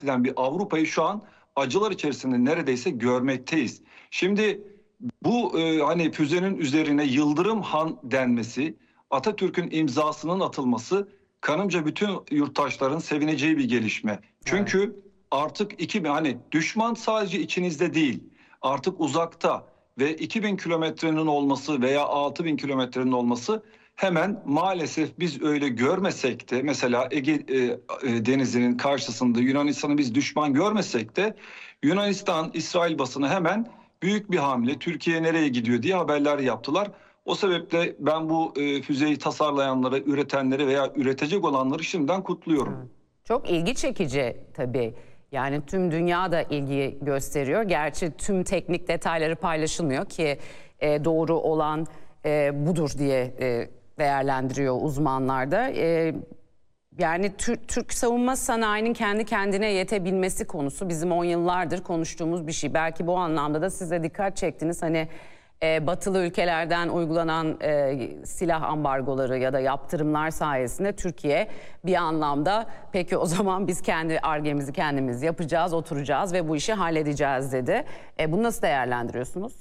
eden bir Avrupa'yı şu an acılar içerisinde neredeyse görmekteyiz. Şimdi bu hani füzenin üzerine Yıldırım Han denmesi, Atatürk'ün imzasının atılması kanımca bütün yurttaşların sevineceği bir gelişme. Evet. Çünkü artık hani düşman sadece içinizde değil, artık uzakta ve 2000 kilometrenin olması veya 6000 kilometrenin olması hemen maalesef biz öyle görmesek de mesela Ege Denizi'nin karşısında Yunanistan'ı biz düşman görmesek de Yunanistan, İsrail basını hemen büyük bir hamle Türkiye nereye gidiyor diye haberler yaptılar. O sebeple ben bu füzeyi tasarlayanları, üretenleri veya üretecek olanları şimdiden kutluyorum. Evet. Çok ilgi çekici tabii. Yani tüm dünya da ilgi gösteriyor. Gerçi tüm teknik detayları paylaşılmıyor ki doğru olan budur diye değerlendiriyor uzmanlar da. Yani Türk savunma sanayinin kendi kendine yetebilmesi konusu bizim 10 yıllardır konuştuğumuz bir şey. Belki bu anlamda da size dikkat çektiniz. Hani batılı ülkelerden uygulanan silah ambargoları ya da yaptırımlar sayesinde Türkiye bir anlamda peki o zaman biz kendi Ar-Ge'mizi kendimiz yapacağız, oturacağız ve bu işi halledeceğiz dedi. Bunu nasıl değerlendiriyorsunuz?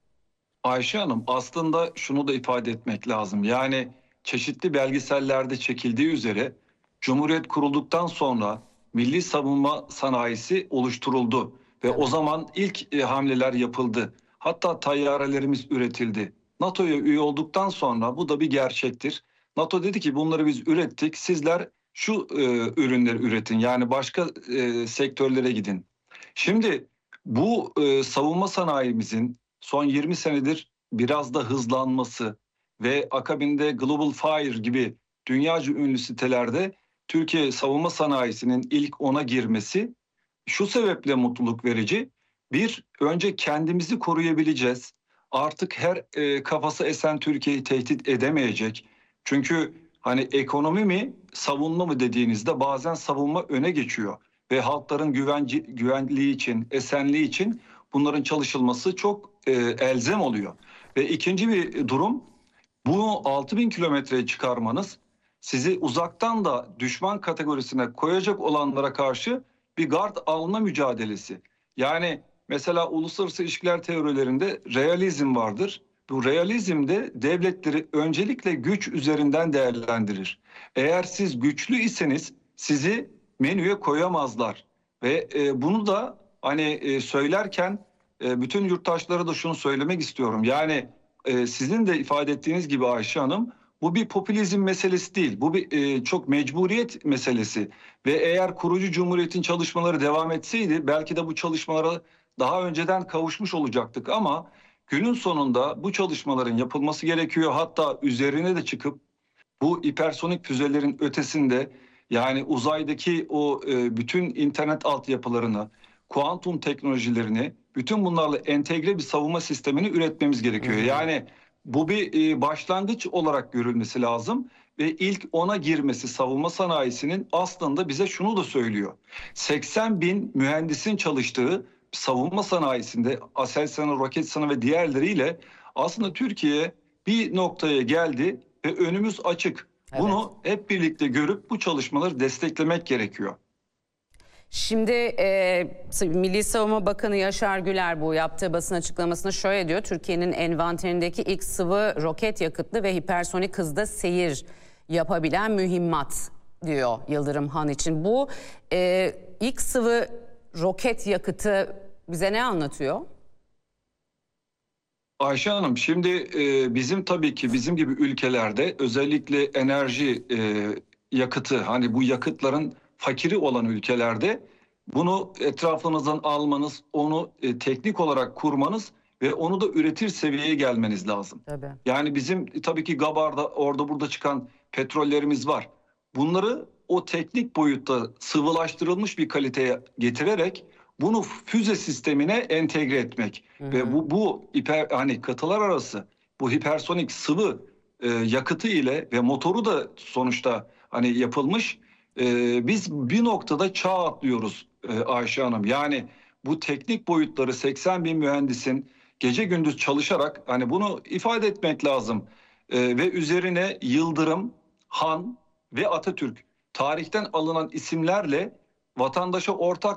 Ayşe Hanım, aslında şunu da ifade etmek lazım. Yani çeşitli belgesellerde çekildiği üzere Cumhuriyet kurulduktan sonra milli savunma sanayisi oluşturuldu ve o Tabii. zaman ilk hamleler yapıldı. Hatta tayyarelerimiz üretildi. NATO'ya üye olduktan sonra bu da bir gerçektir. NATO dedi ki bunları biz ürettik. Sizler şu ürünleri üretin. Yani başka sektörlere gidin. Şimdi bu savunma sanayimizin son 20 senedir biraz da hızlanması ve akabinde Global Fire gibi dünyaca ünlü sitelerde Türkiye savunma sanayisinin ilk 10'a girmesi şu sebeple mutluluk verici. Bir, önce kendimizi koruyabileceğiz. Artık her kafası esen Türkiye'yi tehdit edemeyecek. Çünkü hani ekonomi mi, savunma mı dediğinizde bazen savunma öne geçiyor. Ve halkların güvenliği için, esenliği için bunların çalışılması çok elzem oluyor. Ve ikinci bir durum, bunu 6000 kilometreye çıkarmanız sizi uzaktan da düşman kategorisine koyacak olanlara karşı bir gard alma mücadelesi. Yani mesela uluslararası ilişkiler teorilerinde realizm vardır. Bu realizmde devletleri öncelikle güç üzerinden değerlendirir. Eğer siz güçlü iseniz sizi menüye koyamazlar. Ve bunu da hani söylerken bütün yurttaşlara da şunu söylemek istiyorum. Yani sizin de ifade ettiğiniz gibi Ayşe Hanım, bu bir popülizm meselesi değil. Bu bir çok mecburiyet meselesi. Ve eğer kurucu cumhuriyetin çalışmaları devam etseydi belki de bu çalışmalara daha önceden kavuşmuş olacaktık. Ama günün sonunda bu çalışmaların yapılması gerekiyor. Hatta üzerine de çıkıp bu hipersonik füzelerin ötesinde yani uzaydaki o bütün internet altyapılarını, kuantum teknolojilerini, bütün bunlarla entegre bir savunma sistemini üretmemiz Hı gerekiyor. hı. Yani bu bir başlangıç olarak görülmesi lazım ve ilk ona girmesi savunma sanayisinin aslında bize şunu da söylüyor. 80 bin mühendisin çalıştığı savunma sanayisinde Aselsan'ı, Roketsan'ı ve diğerleriyle aslında Türkiye bir noktaya geldi ve önümüz açık. Evet. Bunu hep birlikte görüp bu çalışmaları desteklemek gerekiyor. Şimdi Milli Savunma Bakanı Yaşar Güler bu yaptığı basın açıklamasında şöyle diyor. Türkiye'nin envanterindeki ilk sıvı roket yakıtlı ve hipersonik hızda seyir yapabilen mühimmat diyor Yıldırım Han için. Bu ilk sıvı roket yakıtı bize ne anlatıyor? Ayşe Hanım, şimdi bizim tabii ki bizim gibi ülkelerde özellikle enerji yakıtı hani bu yakıtların fakiri olan ülkelerde bunu etrafınızdan almanız, onu teknik olarak kurmanız ve onu da üretir seviyeye gelmeniz lazım. Tabii. Yani bizim tabii ki Gabar'da orada burada çıkan petrollerimiz var. Bunları o teknik boyutta sıvılaştırılmış bir kaliteye getirerek bunu füze sistemine entegre etmek Hı ve hı. bu hani katılar arası bu hipersonik sıvı yakıtı ile ve motoru da sonuçta hani yapılmış. Biz bir noktada çağ atlıyoruz Ayşe Hanım. Yani bu teknik boyutları 80 bin mühendisin gece gündüz çalışarak hani bunu ifade etmek lazım. Ve üzerine Yıldırım, Han ve Atatürk tarihten alınan isimlerle vatandaşa ortak